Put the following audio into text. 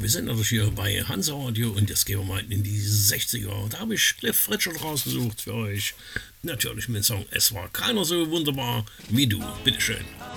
wir sind natürlich hier bei Hansa Radio und jetzt gehen wir mal in die 60er. Da habe ich Cliff Richard rausgesucht für euch. Natürlich mit dem Song Es war keiner so wunderbar wie du. Bitteschön.